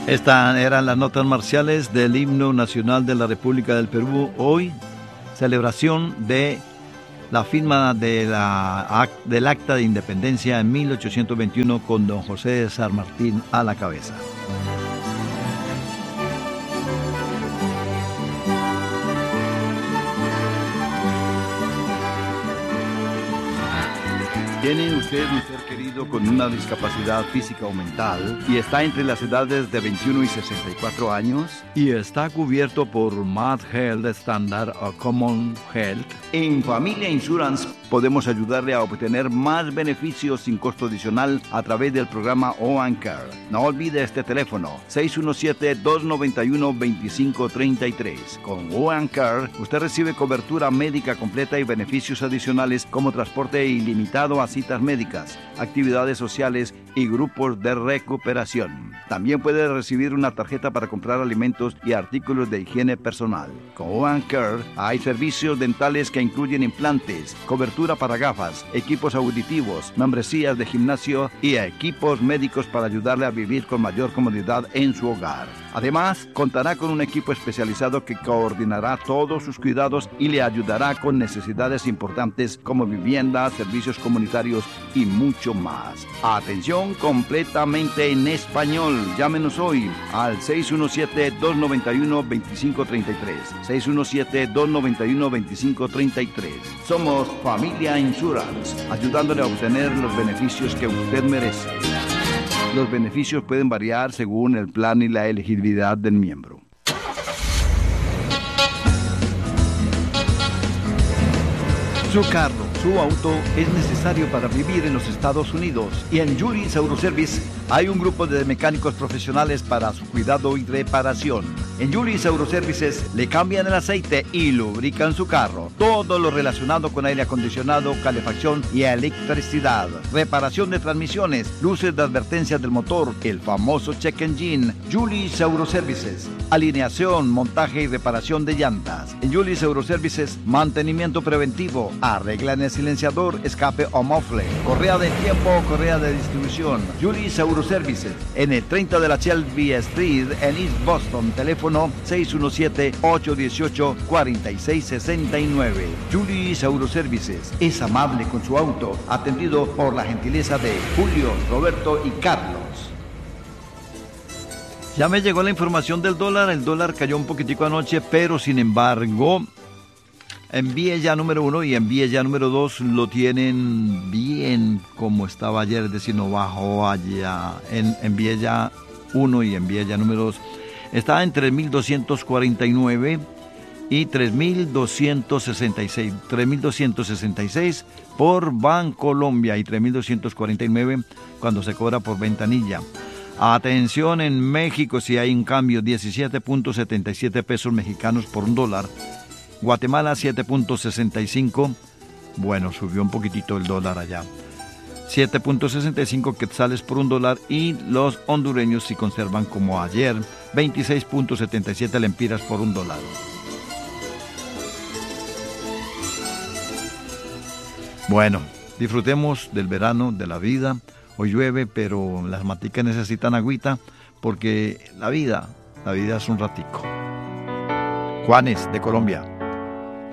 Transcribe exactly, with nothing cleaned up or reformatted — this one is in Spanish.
Estas eran las notas marciales del himno nacional de la República del Perú. Hoy, celebración de la firma de la, del Acta de Independencia en mil ochocientos veintiuno con don José de San Martín a la cabeza. ¿Tiene usted un ser querido con una discapacidad física o mental y está entre las edades de veintiuno y sesenta y cuatro años y está cubierto por Mass Health Standard o Common Health? En Familia Insurance podemos ayudarle a obtener más beneficios sin costo adicional a través del programa O and Care. No olvide este teléfono, seis uno siete, dos nueve uno, dos cinco tres tres. Con O and Care usted recibe cobertura médica completa y beneficios adicionales como transporte ilimitado a citas médicas, actividades sociales y grupos de recuperación. También puede recibir una tarjeta para comprar alimentos y artículos de higiene personal. Con O and Care hay servicios dentales que incluyen implantes, cobertura para gafas, equipos auditivos, membresías de gimnasio y equipos médicos para ayudarle a vivir con mayor comodidad en su hogar. Además, contará con un equipo especializado que coordinará todos sus cuidados y le ayudará con necesidades importantes como vivienda, servicios comunitarios y mucho más. Atención completamente en español. Llámenos hoy al seis uno siete, dos nueve uno, dos cinco tres tres. seis uno siete, dos nueve uno, dos cinco tres tres. Somos Familia Insurance, ayudándole a obtener los beneficios que usted merece. Los beneficios pueden variar según el plan y la elegibilidad del miembro. Su carro, su auto es necesario para vivir en los Estados Unidos y en Julius Auto Service hay un grupo de mecánicos profesionales para su cuidado y reparación. En Julius Auto Services le cambian el aceite y lubrican su carro. Todo lo relacionado con aire acondicionado, calefacción y electricidad. Reparación de transmisiones, luces de advertencia del motor, el famoso check engine. Julius Auto Services. Alineación, montaje y reparación de llantas. En Julius Auto Services, mantenimiento preventivo. Arreglan el silenciador, escape o mofle. Correa de tiempo o correa de distribución. Julius Auto Services. En el treinta de la Shelby Street en East Boston. Teléfono seis uno siete, ocho uno ocho, cuatro seis seis nueve. Julius Auto Services es amable con su auto, atendido por la gentileza de Julio, Roberto y Carlos. Ya me llegó la información del dólar. El dólar cayó un poquitico anoche, pero sin embargo, envíe ya número uno y envíe ya número dos lo tienen bien como estaba ayer, es decir, no bajó allá. En, envíe ya uno y envíe ya número dos. Está en tres mil doscientos cuarenta y nueve y tres mil doscientos sesenta y seis. tres mil doscientos sesenta y seis por Bancolombia y tres mil doscientos cuarenta y nueve cuando se cobra por ventanilla. Atención, en México si hay un cambio, diecisiete punto setenta y siete pesos mexicanos por un dólar. Guatemala siete punto sesenta y cinco. Bueno, subió un poquitito el dólar allá. siete punto sesenta y cinco quetzales por un dólar y los hondureños si conservan como ayer veintiséis punto setenta y siete lempiras por un dólar. Bueno, disfrutemos del verano, de la vida. Hoy llueve, pero las maticas necesitan agüita porque la vida, la vida es un ratico. Juanes de Colombia.